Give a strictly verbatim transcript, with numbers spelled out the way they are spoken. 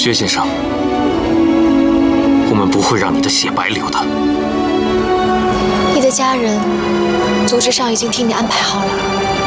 薛先生，我们不会让你的血白流的。 你的家人，组织上已经替你安排好了。